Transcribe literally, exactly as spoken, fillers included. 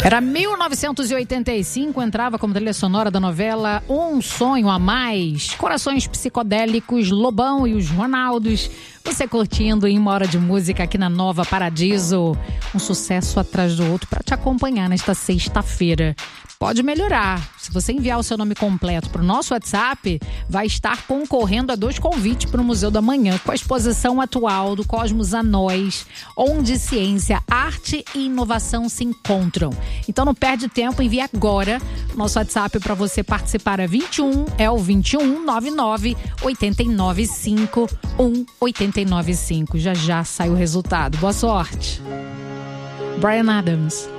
Era mil novecentos e oitenta e cinco, entrava como trilha sonora da novela Um Sonho a Mais. Corações psicodélicos, Lobão e os Ronaldos. Você curtindo em uma hora de música aqui na Nova Paradiso. Um sucesso atrás do outro para te acompanhar nesta sexta-feira. Pode melhorar. Se você enviar o seu nome completo para o nosso WhatsApp, vai estar concorrendo a dois convites para o Museu da Manhã, com a exposição atual do Cosmos a Nós, onde ciência, arte e inovação se encontram. Então não perde tempo, envie agora. Nosso WhatsApp para você participar é vinte e um, é o vinte e um, nove nove, oito nove cinco, um oito nove cinco. Já já sai o resultado. Boa sorte. Bryan Adams.